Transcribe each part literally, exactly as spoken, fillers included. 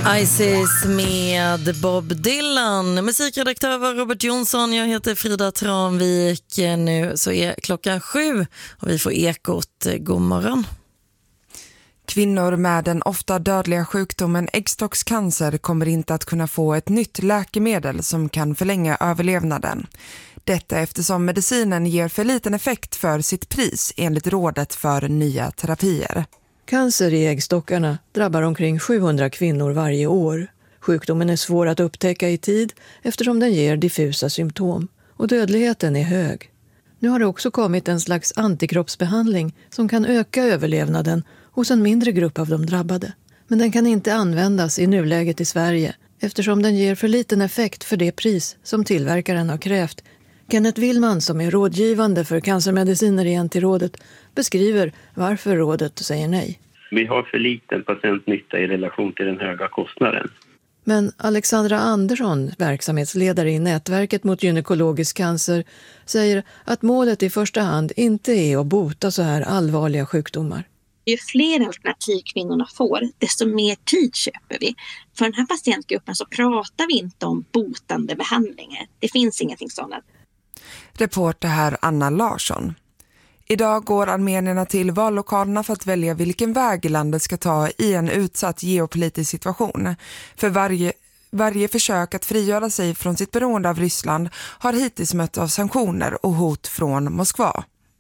Isis med Bob Dylan. Musikredaktör var Robert Jonsson. Jag heter Frida Tranvik. Nu så är klockan sju och vi får Ekot. God morgon. Kvinnor med den ofta dödliga sjukdomen äggstockscancer kommer inte att kunna få ett nytt läkemedel som kan förlänga överlevnaden. Detta eftersom medicinen ger för liten effekt för sitt pris enligt rådet för nya terapier. Cancer i äggstockarna drabbar omkring sjuhundra kvinnor varje år. Sjukdomen är svår att upptäcka i tid eftersom den ger diffusa symptom och dödligheten är hög. Nu har det också kommit en slags antikroppsbehandling som kan öka överlevnaden hos en mindre grupp av de drabbade. Men den kan inte användas i nuläget i Sverige eftersom den ger för liten effekt för det pris som tillverkaren har krävt. Kenneth Willman, som är rådgivande för cancermediciner i N T-rådet, beskriver varför rådet säger nej. Vi har för liten patientnytta i relation till den höga kostnaden. Men Alexandra Andersson, verksamhetsledare i nätverket mot gynekologisk cancer, säger att målet i första hand inte är att bota så här allvarliga sjukdomar. Ju fler alternativ kvinnorna får, desto mer tid köper vi. För den här patientgruppen så pratar vi inte om botande behandlingar. Det finns ingenting sådant. Reporter här Anna Larsson. Idag går armenierna till vallokalerna för att välja vilken väg landet ska ta i en utsatt geopolitisk situation. För varje, varje försök att frigöra sig från sitt beroende av Ryssland har hittills mött av sanktioner och hot från Moskva.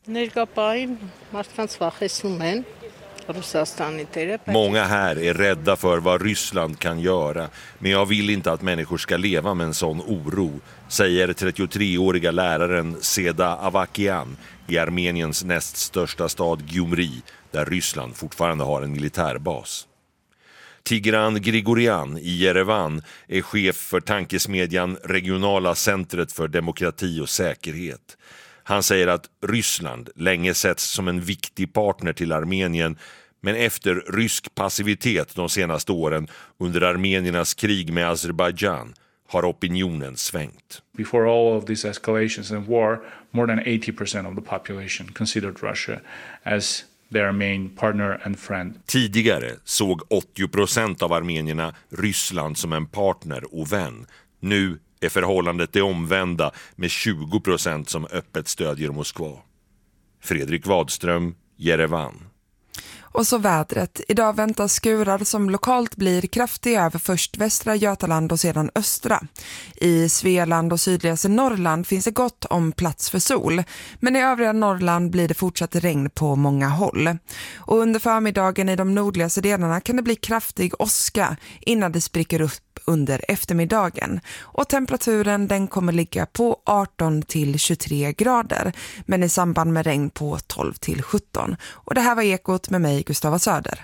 Många här är rädda för vad Ryssland kan göra, men jag vill inte att människor ska leva med en sån oro, säger trettiotreåriga läraren Seda Avakian i Armeniens näst största stad Gyumri, där Ryssland fortfarande har en militärbas. Tigran Grigorian i Jerevan är chef för tankesmedjan Regionala centret för demokrati och säkerhet. Han säger att Ryssland länge setts som en viktig partner till Armenien, men efter rysk passivitet de senaste åren under armeniernas krig med Azerbaijan har opinionen svängt. Before all of these escalations and war, more than eighty percent of the population considered Russia as their main partner and friend. Tidigare såg åttio procent av armenierna Ryssland som en partner och vän. Nu är förhållandet det omvända med tjugo procent som öppet stödjer Moskva. Fredrik Wadström, Jerevan. Och så vädret. Idag väntas skurar som lokalt blir kraftiga över först västra Götaland och sedan östra. I Svealand och sydligaste Norrland finns det gott om plats för sol. Men i övriga Norrland blir det fortsatt regn på många håll. Och under förmiddagen i de nordligaste delarna kan det bli kraftig åska innan det spricker upp under eftermiddagen. Och temperaturen den kommer ligga på arton till tjugotre grader. Men i samband med regn på tolv till sjutton. Och det här var Ekot med mig, Gustava Söder.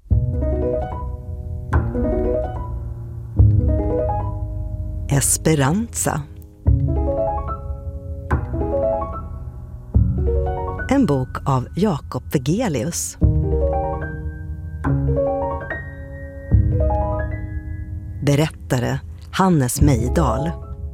Esperanza. En bok av Jakob Vegelius. Berättare Hannes Mejdal.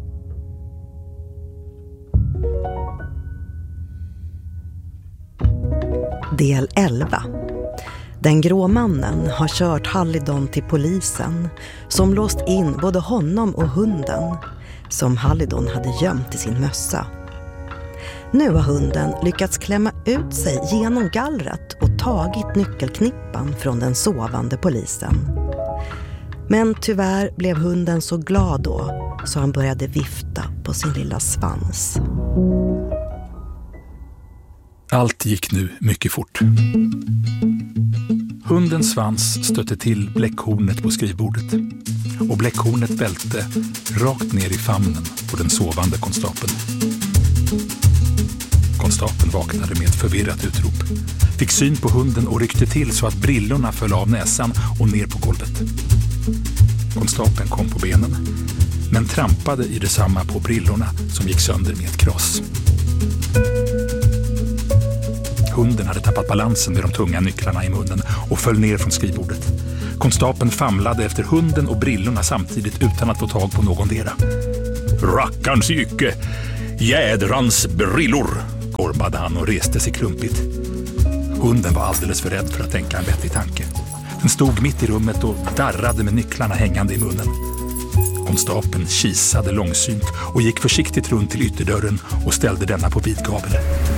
Del elva. Den grå mannen har kört Hallidon till polisen som låst in både honom och hunden som Hallidon hade gömt i sin mössa. Nu har hunden lyckats klämma ut sig genom gallret och tagit nyckelknippan från den sovande polisen. Men tyvärr blev hunden så glad då så han började vifta på sin lilla svans. Allt gick nu mycket fort. Hundens svans stötte till bläckhornet på skrivbordet och bläckhornet välte rakt ner i famnen på den sovande konstapeln. Konstapeln vaknade med ett förvirrat utrop, fick syn på hunden och ryckte till så att brillorna föll av näsan och ner på golvet. Konstapeln kom på benen, men trampade i detsamma på brillorna som gick sönder med ett kross. Hunden hade tappat balansen med de tunga nycklarna i munnen och föll ner från skrivbordet. Konstapeln famlade efter hunden och brillorna samtidigt utan att få tag på någondera. Rackarns yke! Jädrans brillor! Gormade han och reste sig klumpigt. Hunden var alldeles för rädd för att tänka en vettig tanke. Den stod mitt i rummet och darrade med nycklarna hängande i munnen. Konstapeln kisade långsynt och gick försiktigt runt till ytterdörren och ställde denna på vid gavel.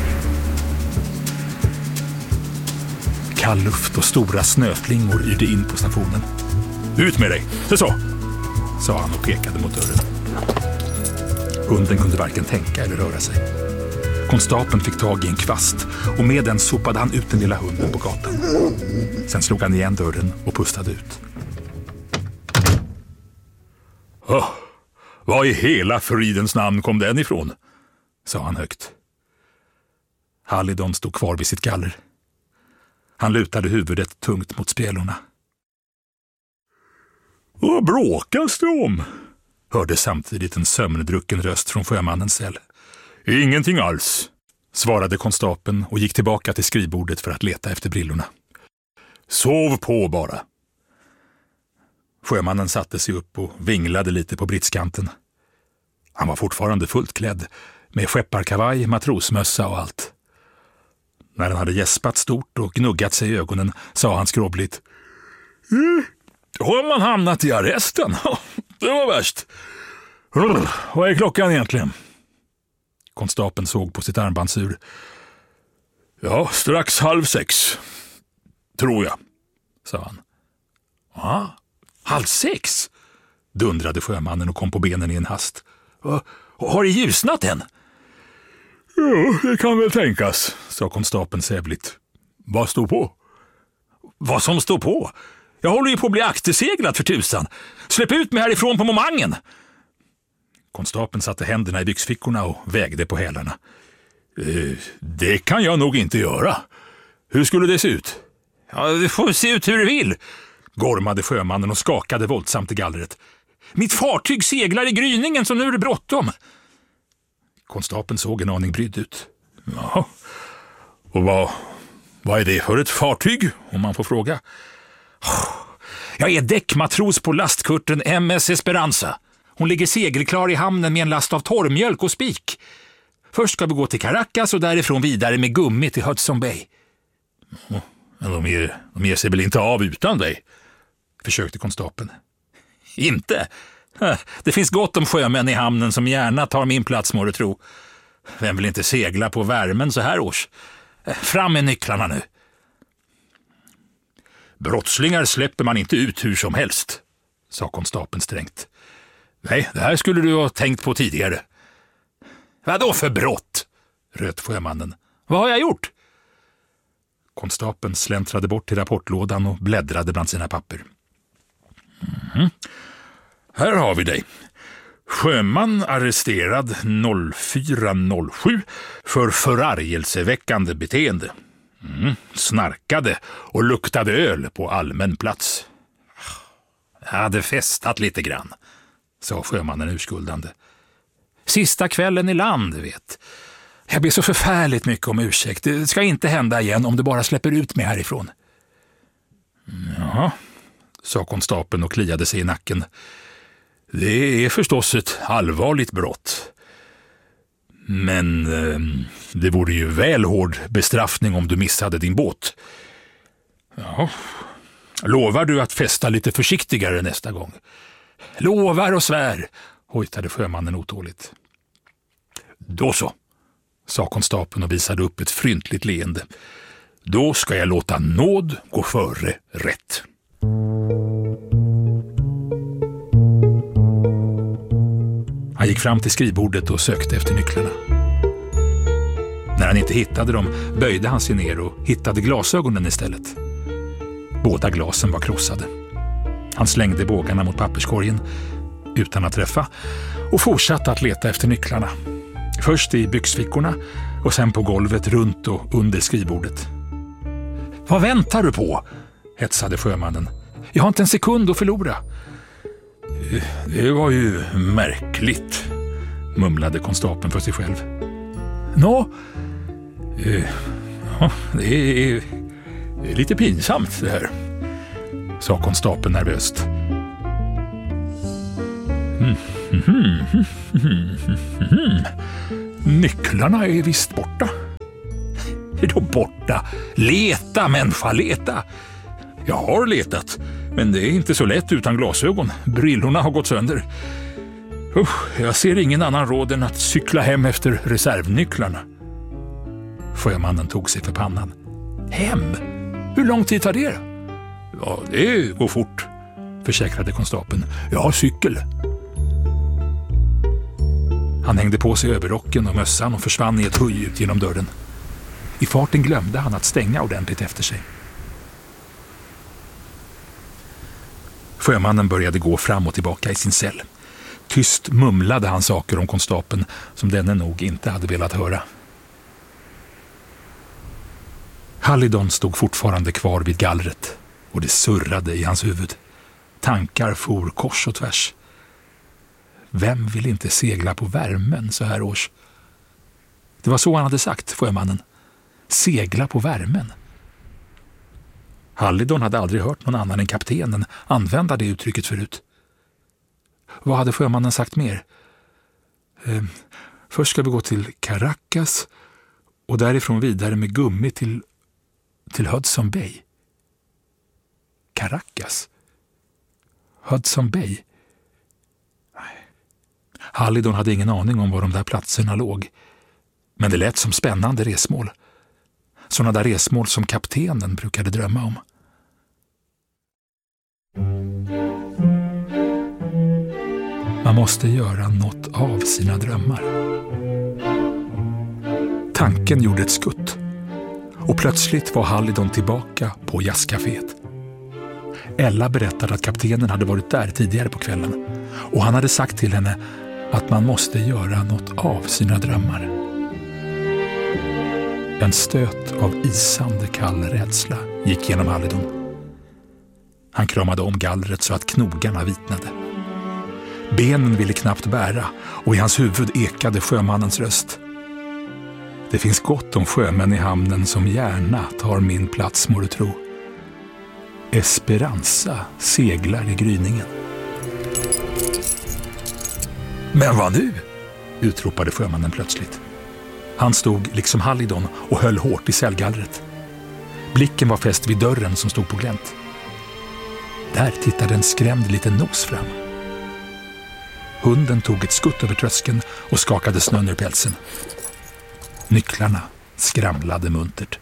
Kall luft och stora snöflingor yrde in på stationen. Ut med dig, det så, sa han och pekade mot dörren. Hunden kunde varken tänka eller röra sig. Konstapeln fick tag i en kvast och med den sopade han ut den lilla hunden på gatan. Sen slog han igen dörren och pustade ut. Oh, vad i hela fridens namn kom den ifrån? Sa han högt. Halidon stod kvar vid sitt galler. Han lutade huvudet tungt mot spjälorna. Vad bråkas det om? Hörde samtidigt en sömndrucken röst från sjömannens cell. Ingenting alls, svarade konstapeln och gick tillbaka till skrivbordet för att leta efter brillorna. Sov på bara. Sjömannen satte sig upp och vinglade lite på britskanten. Han var fortfarande fullt klädd, med skepparkavaj, matrosmössa och allt. När han hade gäspat stort och gnuggat sig i ögonen sa han skrovligt. Mm, har man hamnat i arresten? Det var värst. Rrr, vad är klockan egentligen? Konstapeln såg på sitt armbandsur. Ja, strax halv sex. Tror jag, sa han. Ja, halv sex? Dundrade sjömannen och kom på benen i en hast. Har det ljusnat än? Ja, det kan väl tänkas, sa konstapeln sävligt. Vad står på? Vad som står på? Jag håller ju på att bli akterseglad för tusan. Släpp ut mig härifrån på momangen. Konstapeln satte händerna i byxfickorna och vägde på hälarna. Eh, det kan jag nog inte göra. Hur skulle det se ut? Ja, det får se ut hur det vill, gormade sjömannen och skakade våldsamt i gallret. Mitt fartyg seglar i gryningen så nu är det bråttom. Konstapeln såg en aning brydd ut. Ja, och vad, vad är det för ett fartyg, om man får fråga? Jag är däckmatros på lastkurten M S Esperanza. Hon ligger segelklar i hamnen med en last av torrmjölk och spik. Först ska vi gå till Caracas och därifrån vidare med gummi till Hudson Bay. Men de ger, de ger sig väl inte av utan dig? Försökte konstapeln. Inte? Det finns gott om sjömän i hamnen som gärna tar min plats, må du tro. Vem vill inte segla på värmen så här års? Fram med nycklarna nu. Brottslingar släpper man inte ut hur som helst, sa konstapeln strängt. Nej, det här skulle du ha tänkt på tidigare. Vad då för brott? Röt sjömannen. Vad har jag gjort? Konstapeln släntrade bort till rapportlådan och bläddrade bland sina papper. Mm. Här har vi dig. Sjöman arresterad fyra noll sju för förargelseväckande beteende. Mm. Snarkade och luktade öl på allmän plats. Jag hade festat lite grann, sa sjömannen urskuldande. Sista kvällen i land, vet. Jag ber så förfärligt mycket om ursäkt. Det ska inte hända igen om du bara släpper ut mig härifrån. Ja, sa konstapeln och kliade sig i nacken. Det är förstås ett allvarligt brott. Men eh, det vore ju väl hård bestraffning om du missade din båt. Ja, lovar du att festa lite försiktigare nästa gång? Lovar och svär, hojtade sjömannen otåligt. Då så, sa konstapeln och visade upp ett fryntligt leende. Då ska jag låta nåd gå före rätt. Han gick fram till skrivbordet och sökte efter nycklarna. När han inte hittade dem böjde han sig ner och hittade glasögonen istället. Båda glasen var krossade. Han slängde bågarna mot papperskorgen utan att träffa och fortsatte att leta efter nycklarna. Först i byxfickorna och sen på golvet runt och under skrivbordet. Vad väntar du på? Hetsade sjömannen. Jag har inte en sekund att förlora. Det var ju märkligt, mumlade konstapeln för sig själv. Nå, eh, det är, det är lite pinsamt det här, sa konstapeln nervöst. Mm. Mm. Mm. Mm. Nycklarna är visst borta. Är då borta? Leta, människa, leta. Jag har letat, men det är inte så lätt utan glasögon. Brillorna har gått sönder. Usch, jag ser ingen annan råd än att cykla hem efter reservnycklarna. Sjömannen tog sig för pannan. Hem? Hur lång tid tar det? Ja, det går fort, försäkrade konstapeln. Jag har cykel. Han hängde på sig överrocken och mössan och försvann i ett huj ut genom dörren. I farten glömde han att stänga ordentligt efter sig. Sjömannen började gå fram och tillbaka i sin cell. Tyst mumlade han saker om konstapeln som denne nog inte hade velat höra. Hallidon stod fortfarande kvar vid gallret och det surrade i hans huvud. Tankar for kors och tvärs. Vem vill inte segla på värmen så här års? Det var så han hade sagt, sjömannen. Segla på värmen. Hallidon hade aldrig hört någon annan än kaptenen använda det uttrycket förut. Vad hade sjömannen sagt mer? Eh, först ska vi gå till Caracas och därifrån vidare med gummi till, till Hudson Bay. Caracas? Hudson Bay? Hallidon hade ingen aning om var de där platserna låg. Men det lät som spännande resmål. Sådana där resmål som kaptenen brukade drömma om. Man måste göra något av sina drömmar. Tanken gjorde ett skutt. Och plötsligt var Hallidon tillbaka på jazzcaféet. Ella berättade att kaptenen hade varit där tidigare på kvällen. Och han hade sagt till henne att man måste göra något av sina drömmar. En stöt av isande kall rädsla gick genom Hallidon. Han kramade om gallret så att knogarna vitnade. Benen ville knappt bära och i hans huvud ekade sjömannens röst. Det finns gott om sjömän i hamnen som gärna tar min plats, må du tro. Esperanza seglar i gryningen. Men vad nu? Utropade sjömannen plötsligt. Han stod liksom Hallidon och höll hårt i cellgallret. Blicken var fäst vid dörren som stod på glänt. Där tittade en skrämd liten nos fram. Hunden tog ett skutt över tröskeln och skakade snön ur pälsen. Nycklarna skramlade muntert.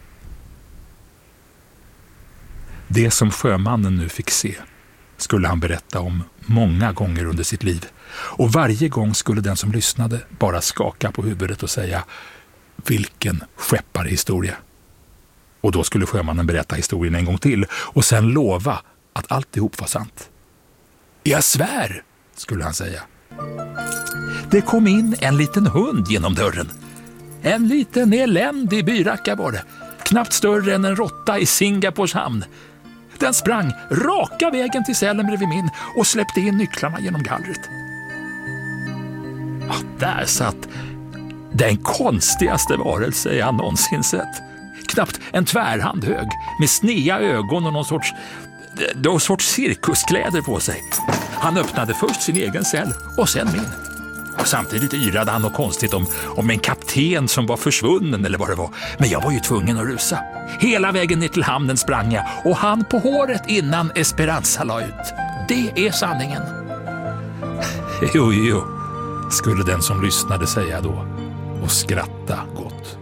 Det som sjömannen nu fick se skulle han berätta om många gånger under sitt liv. Och varje gång skulle den som lyssnade bara skaka på huvudet och säga: vilken skepparhistoria. Och då skulle sjömannen berätta historien en gång till och sen lova att alltihop var sant. Jag svär, skulle han säga. Det kom in en liten hund genom dörren. En liten eländig byracka var det. Knappt större än en råtta i Singapores hamn. Den sprang raka vägen till cellen bredvid min och släppte in nycklarna genom gallret. Ja, där satt den konstigaste varelse jag någonsin sett. Knappt en tvärhand hög med snea ögon och någon sorts, någon sorts cirkuskläder på sig. Han öppnade först sin egen cell och sen min. Och samtidigt yrade han något konstigt om, om en kapten som var försvunnen eller vad det var. Men jag var ju tvungen att rusa. Hela vägen ner till hamnen sprang jag och han på håret innan Esperanza la ut. Det är sanningen. Jo, jo, skulle den som lyssnade säga då och skratta gott.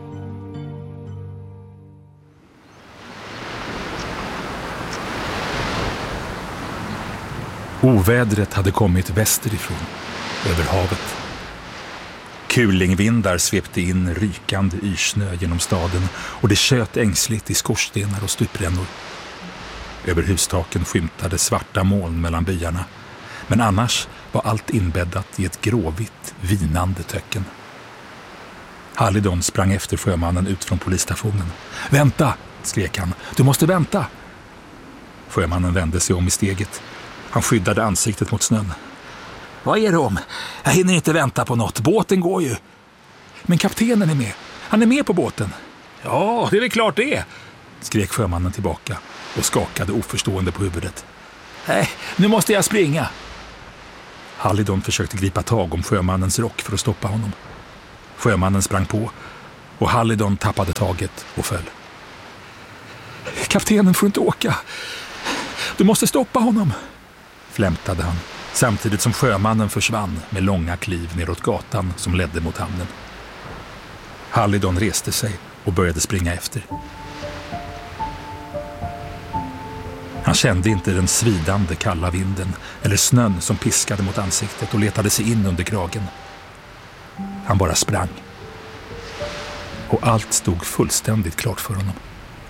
Ovädret hade kommit västerifrån, över havet. Kulingvindar svepte in rykande yrsnö genom staden och det tjöt ängsligt i skorstenar och stuprännor. Över hustaken skymtade svarta moln mellan byarna, men annars var allt inbäddat i ett gråvitt, vinande töcken. Hallidon sprang efter sjömannen ut från polisstationen. Vänta, skrek han, du måste vänta. Sjömannen vände sig om i steget. Han skyddade ansiktet mot snön. Vad är det om? Jag hinner inte vänta på något. Båten går ju. Men kaptenen är med. Han är med på båten. Ja, det är väl klart det är, skrek sjömannen tillbaka och skakade oförstående på huvudet. Nej, nu måste jag springa. Hallidon försökte gripa tag om sjömannens rock för att stoppa honom. Sjömannen sprang på och Hallidon tappade taget och föll. Kaptenen får inte åka. Du måste stoppa honom, flämtade han, samtidigt som sjömannen försvann med långa kliv neråt gatan som ledde mot hamnen. Hallidon reste sig och började springa efter. Han kände inte den svidande kalla vinden eller snön som piskade mot ansiktet och letade sig in under kragen. Han bara sprang. Och allt stod fullständigt klart för honom.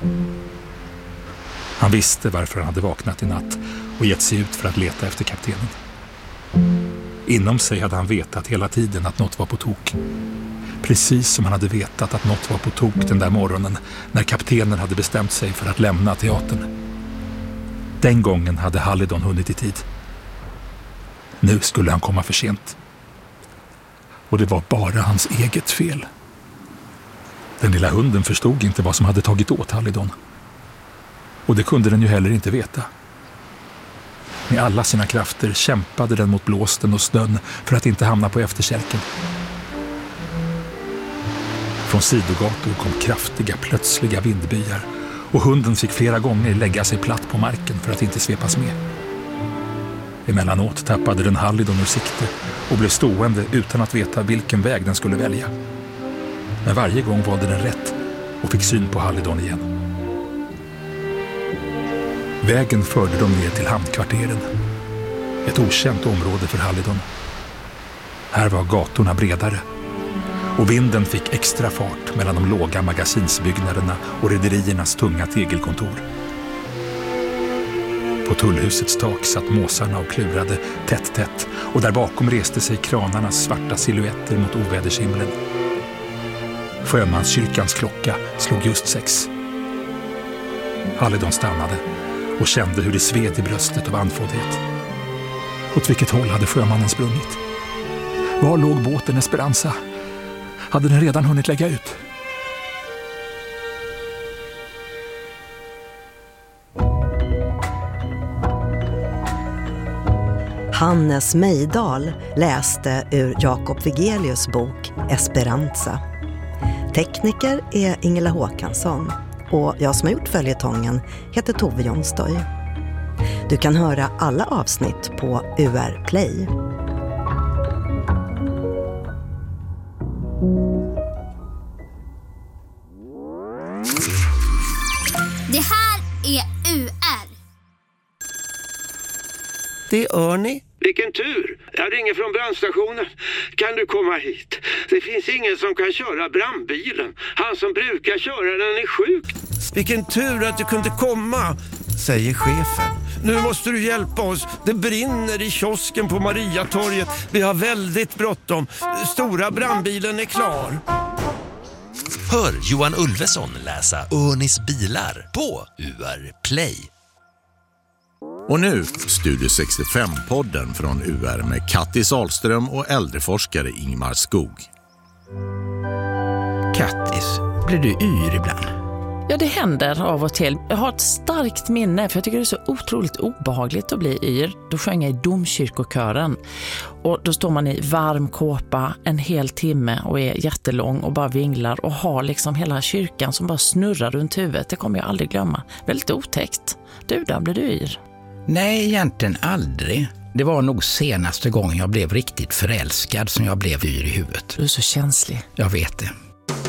Han visste varför han hade vaknat i natt och gett sig ut för att leta efter kaptenen. Inom sig hade han vetat hela tiden att något var på tok. Precis som han hade vetat att något var på tok den där morgonen när kaptenen hade bestämt sig för att lämna teatern. Den gången hade Hallidon hunnit i tid. Nu skulle han komma för sent. Och det var bara hans eget fel. Den lilla hunden förstod inte vad som hade tagit åt Hallidon. Och det kunde den ju heller inte veta. Med alla sina krafter kämpade den mot blåsten och snön för att inte hamna på efterkälken. Från sidogator kom kraftiga, plötsliga vindbyar och hunden fick flera gånger lägga sig platt på marken för att inte svepas med. Emellanåt tappade den Hallidon ur sikte och blev stående utan att veta vilken väg den skulle välja. Men varje gång valde den rätt och fick syn på Hallidon igen. Vägen förde dem ner till hamnkvarteren. Ett okänt område för Hallidon. Här var gatorna bredare. Och vinden fick extra fart mellan de låga magasinsbyggnaderna och rederiernas tunga tegelkontor. På tullhusets tak satt måsarna och klurade tätt tätt och där bakom reste sig kranarnas svarta silhuetter mot ovädershimlen. Sjömanskyrkans klocka slog just sex. Hallidon stannade och kände hur det sved i bröstet av andfåddhet. Åt vilket håll hade sjömannen sprungit? Var låg båten Esperanza? Hade den redan hunnit lägga ut? Hannes Mejdal läste ur Jakob Vigelius bok Esperanza. Tekniker är Ingela Håkansson och jag som har gjort följetongen heter Tove Jonstoy. Du kan höra alla avsnitt på U R Play. Det här är U R. Det är Örni. Vilken tur! Jag ringer från brandstationen. Kan du komma hit? Det finns ingen som kan köra brandbilen. Han som brukar köra den är sjuk. Vilken tur att du kunde komma, säger chefen. Nu måste du hjälpa oss. Det brinner i kiosken på Mariatorget. Vi har väldigt bråttom. Stora brandbilen är klar. Hör Johan Ulveson läsa Örnis bilar på U R Play. Och nu Studio sextiofem-podden från U R med Kattis Ahlström och äldreforskare Ingmar Skog. Kattis, blir du yr ibland? Ja, det händer av och till. Jag har ett starkt minne för jag tycker det är så otroligt obehagligt att bli yr. Då sjöng jag i domkyrkokören och då står man i varm kåpa en hel timme och är jättelång och bara vinglar och har liksom hela kyrkan som bara snurrar runt huvudet. Det kommer jag aldrig glömma. Väldigt otäckt. Du, där blir du yr. Nej, egentligen aldrig. Det var nog senaste gången jag blev riktigt förälskad som jag blev yr i huvudet. Du är så känslig. Jag vet det.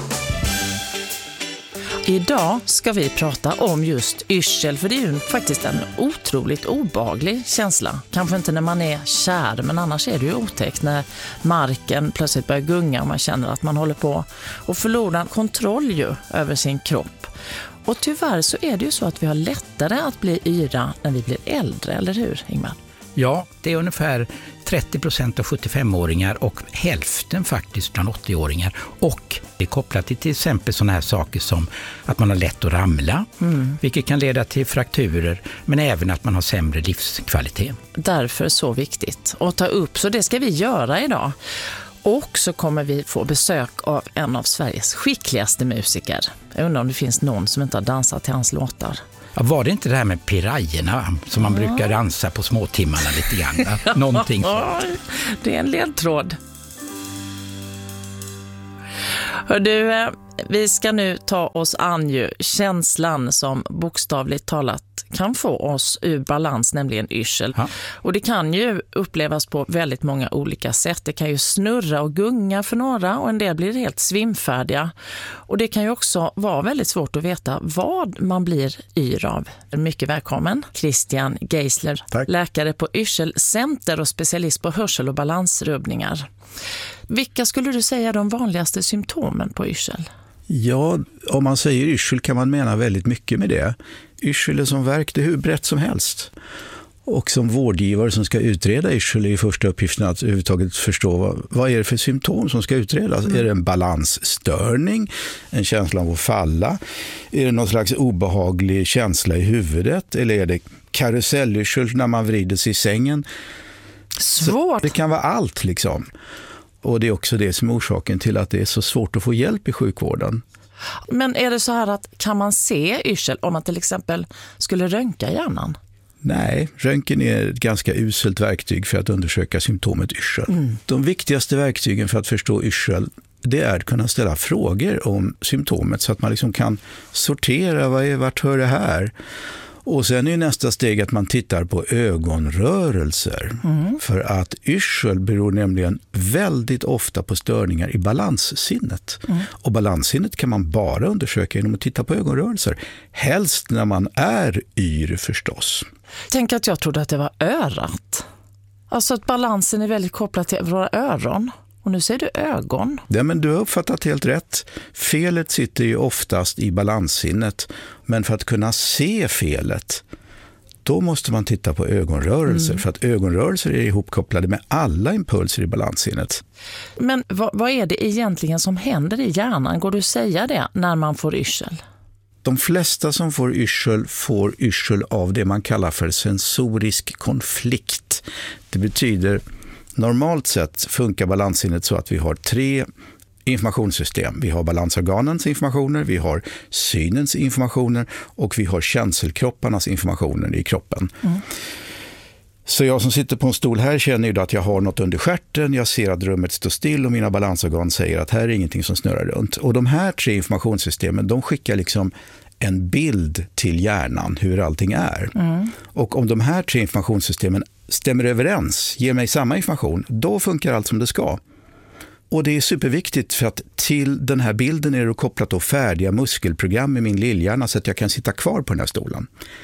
Idag ska vi prata om just yrsel, för det är ju faktiskt en otroligt obehaglig känsla. Kanske inte när man är kär, men annars är det ju otäckt när marken plötsligt börjar gunga och man känner att man håller på och förlorar kontroll ju över sin kropp. Och tyvärr så är det ju så att vi har lättare att bli yra när vi blir äldre, eller hur Ingmar? Ja, det är ungefär trettio procent av sjuttiofemåringar och hälften faktiskt bland åttioåringar. Och det är kopplat till till exempel sådana här saker som att man har lätt att ramla, mm. vilket kan leda till frakturer, men även att man har sämre livskvalitet. Därför så viktigt att ta upp, så det ska vi göra idag. Och så kommer vi få besök av en av Sveriges skickligaste musiker. Jag undrar om det finns någon som inte har dansat till hans låtar. Ja, var det inte det här med pirajerna som man ja. brukar dansa på småtimmarna lite grann? Någonting så. Det är en ledtråd. Hör du, vi ska nu ta oss an ju känslan som bokstavligt talat kan få oss ur balans, nämligen yrsel. Ja. Och det kan ju upplevas på väldigt många olika sätt. Det kan ju snurra och gunga för några och en del blir helt svimfärdiga. Och det kan ju också vara väldigt svårt att veta vad man blir yr av. Mycket välkommen Christian Geisler, Tack. läkare på Yrselcenter och specialist på hörsel- och balansrubbningar. Vilka skulle du säga är de vanligaste symptomen på yrsel? Ja, om man säger yrsel kan man mena väldigt mycket med det. Yrsel är som verk, det är hur brett som helst. Och som vårdgivare som ska utreda yrsel är första uppgiften att överhuvudtaget förstå vad, vad är det för symptom som ska utredas. Mm. Är det en balansstörning, en känsla av att falla? Är det någon slags obehaglig känsla i huvudet? Eller är det karusellyrsel när man vrider sig i sängen? Svårt. Så det kan vara allt liksom. Och det är också det som är orsaken till att det är så svårt att få hjälp i sjukvården. Men är det så här att kan man se yrsel om man till exempel skulle röntga hjärnan? Nej, röntgen är ett ganska uselt verktyg för att undersöka symptomet yrsel. Mm. De viktigaste verktygen för att förstå yrsel, det är att kunna ställa frågor om symptomet så att man liksom kan sortera, vad är, vart hör det här? Och sen är nästa steg att man tittar på ögonrörelser. Mm. För att yrsel beror nämligen väldigt ofta på störningar i balanssinnet. Mm. Och balanssinnet kan man bara undersöka genom att titta på ögonrörelser. Helst när man är yr förstås. Tänk att jag trodde att det var örat. Alltså att balansen är väldigt kopplad till våra öron. Och nu ser du ögon. Ja, men du har uppfattat helt rätt. Felet sitter ju oftast i balanssinnet. Men för att kunna se felet, då måste man titta på ögonrörelser. Mm. För att ögonrörelser är ihopkopplade med alla impulser i balanssinnet. Men vad, vad är det egentligen som händer i hjärnan? Går du säga det när man får yrsel? De flesta som får yrsel får yrsel av det man kallar för sensorisk konflikt. Det betyder... Normalt sett funkar balanssinnet så att vi har tre informationssystem. Vi har balansorganens informationer, vi har synens informationer och vi har känselkropparnas informationer i kroppen. Mm. Så jag som sitter på en stol här känner ju att jag har något under stjärten, jag ser att rummet står still och mina balansorgan säger att här är ingenting som snurrar runt. Och de här tre informationssystemen, de skickar liksom en bild till hjärnan hur allting är. Mm. Och om de här tre informationssystemen stämmer överens, ger mig samma information, då funkar allt som det ska. Och det är superviktigt för att till den här bilden är det kopplat då färdiga muskelprogram i min lillhjärna så att jag kan sitta kvar på den här stolen.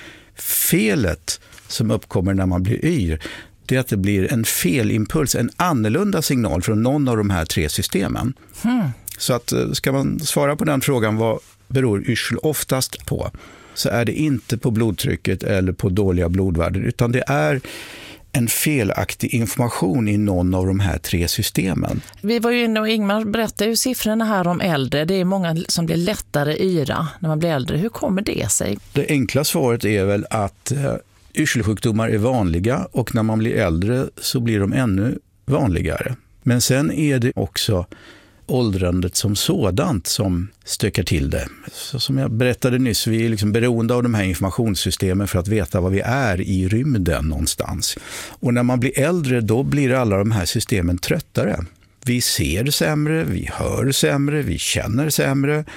Felet som uppkommer när man blir yr, det är att det blir en felimpuls, en annorlunda signal från någon av de här tre systemen. Mm. Så att ska man svara på den frågan, vad beror yrsel oftast på, så är det inte på blodtrycket eller på dåliga blodvärden, utan det är en felaktig information i någon av de här tre systemen. Vi var ju inne och Ingmar berättade ju siffrorna här om äldre. Det är många som blir lättare yra när man blir äldre. Hur kommer det sig? Det enkla svaret är väl att eh, yrselsjukdomar är vanliga och när man blir äldre så blir de ännu vanligare. Men sen är det också åldrandet som sådant som stökar till det. Så som jag berättade nyss, vi är liksom beroende av de här informationssystemen för att veta vad vi är i rymden någonstans. Och när man blir äldre, då blir alla de här systemen tröttare. Vi ser sämre, vi hör sämre, vi känner sämre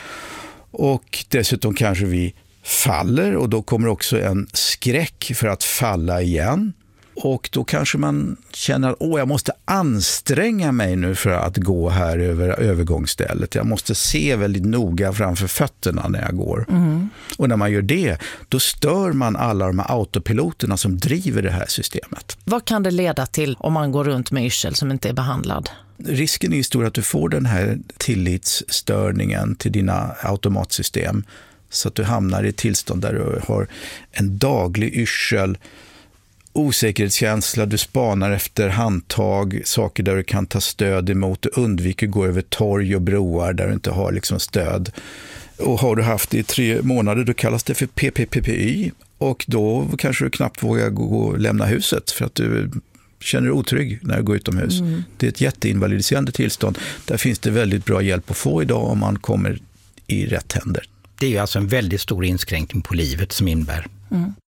och dessutom kanske vi faller och då kommer också en skräck för att falla igen. Och då kanske man känner att åh, jag måste anstränga mig nu för att gå här över övergångsstället. Jag måste se väldigt noga framför fötterna när jag går. Mm. Och när man gör det, då stör man alla de här autopiloterna som driver det här systemet. Vad kan det leda till om man går runt med yrsel som inte är behandlad? Risken är stor att du får den här tillitsstörningen till dina automatsystem så att du hamnar i ett tillstånd där du har en daglig yrsel, osäkerhetskänsla, du spanar efter handtag, saker där du kan ta stöd emot, du undviker gå över torg och broar där du inte har liksom stöd. Och har du haft det i tre månader, då kallas det för P P P P Y och då kanske du knappt vågar gå och lämna huset för att du känner dig otrygg när du går utomhus. Mm. Det är ett jätteinvalidiserande tillstånd. Där finns det väldigt bra hjälp att få idag om man kommer i rätt händer. Det är ju alltså en väldigt stor inskränkning på livet som innebär. Mm.